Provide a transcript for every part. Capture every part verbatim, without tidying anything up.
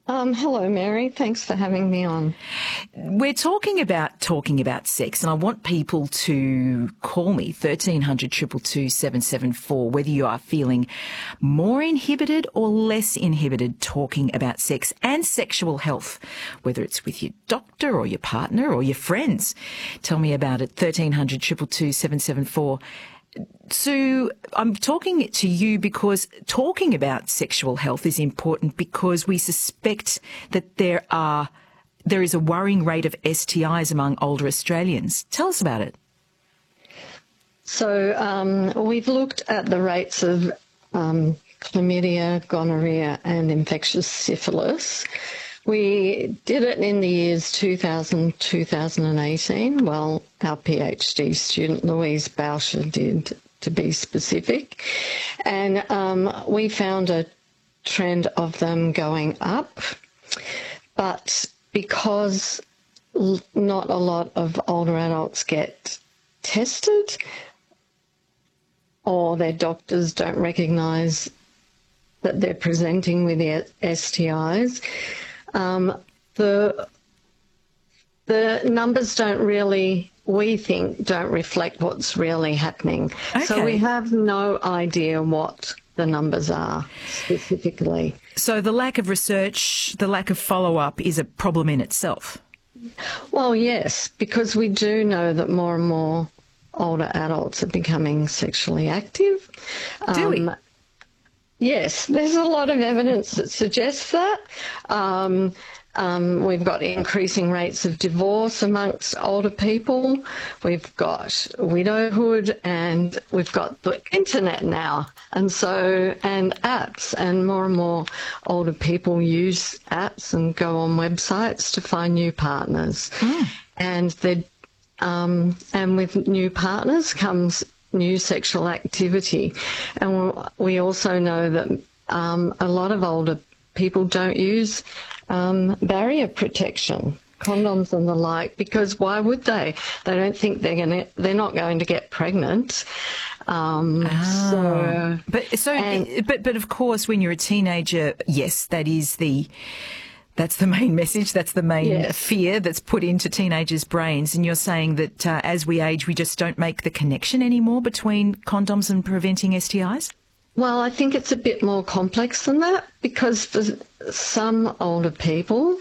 Um, hello, Mary. Thanks for having me on. We're talking about talking about sex, and I want people to call me thirteen hundred two two two seven seven four, whether you are feeling more inhibited or less inhibited talking about sex and sexual health, whether it's with your doctor or your partner or your friends. Tell me about it, thirteen hundred two two two seven seven four. Sue, I'm talking to you because talking about sexual health is important because we suspect that there are there is a worrying rate of S T Is among older Australians. Tell us about it. So um, we've looked at the rates of um, chlamydia, gonorrhea and infectious syphilis. We did it in the years two thousand, two thousand eighteen. Well, our PhD student Louise Bauscher did, to be specific. And um, we found a trend of them going up. But because not a lot of older adults get tested or their doctors don't recognise that they're presenting with the S T Is, Um, the the numbers don't really, we think, don't reflect what's really happening. Okay. So we have no idea what the numbers are specifically. So the lack of research, the lack of follow-up is a problem in itself. Well, yes, because we do know that more and more older adults are becoming sexually active. Do we? Um, Yes, there's a lot of evidence that suggests that. Um, um, we've got increasing rates of divorce amongst older people. We've got widowhood, and we've got the internet now, and so and apps, and more and more older people use apps and go on websites to find new partners. Mm. And they, um, and with new partners comes new sexual activity. And we also know that um, a lot of older people don't use um, barrier protection, condoms and the like, because why would they? They don't think they're going to, they're not going to get pregnant. Um, oh. So, but, so, and, but, but of course, when you're a teenager, yes, that is the, That's the main message. That's the main yes. fear that's put into teenagers' brains. And you're saying that uh, as we age, we just don't make the connection anymore between condoms and preventing S T Is? Well, I think it's a bit more complex than that, because for some older people,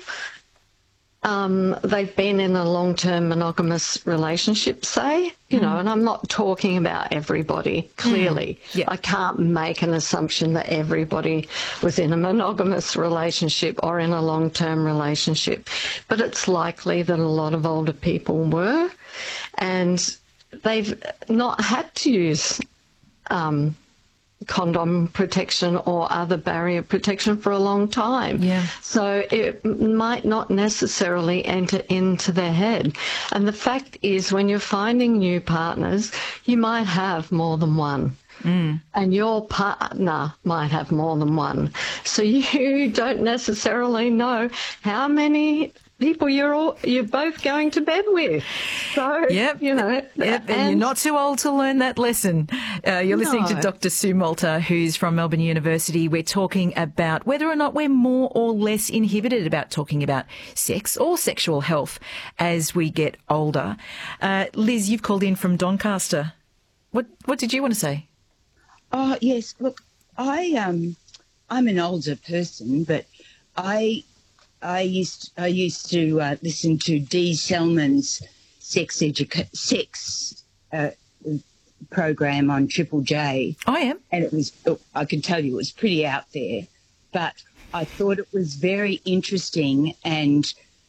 um, they've been in a long-term monogamous relationship, say, you mm. know, and I'm not talking about everybody, clearly. Mm. Yeah. I can't make an assumption that everybody was in a monogamous relationship or in a long-term relationship, but it's likely that a lot of older people were, and they've not had to use um condom protection or other barrier protection for a long time. Yeah. So it might not necessarily enter into their head. And the fact is, when you're finding new partners, you might have more than one. Mm. And your partner might have more than one. So you don't necessarily know how many people you're all, you're both going to bed with. So, yep. you know. Yep. And, and you're not too old to learn that lesson. Uh, you're no. listening to Doctor Sue Malter, who's from Melbourne University. We're talking about whether or not we're more or less inhibited about talking about sex or sexual health as we get older. Uh, Liz, you've called in from Doncaster. What, what did you want to say? Oh, yes. Look, I, um, I'm an older person, but I... I used I used to uh, listen to Dee Selman's sex educa- sex uh, program on Triple J. I am, and it was I can tell you it was pretty out there, but I thought it was very interesting and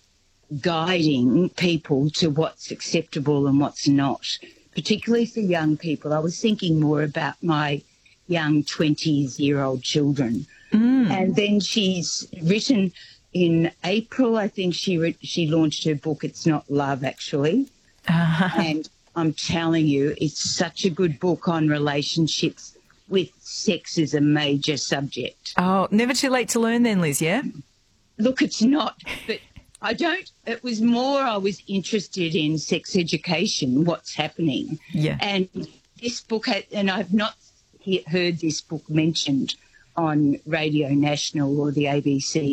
guiding people to what's acceptable and what's not, particularly for young people. I was thinking more about my young twenties-year-old children, mm. and then she's written. In April, I think she re- she launched her book, It's Not Love, actually. Uh-huh. And I'm telling you, it's such a good book on relationships with sex as a major subject. Oh, never too late to learn then, Liz, yeah? Look, it's not, but I don't, it was more I was interested in sex education, what's happening. Yeah. And this book, had, and I've not he- heard this book mentioned on Radio National or the A B C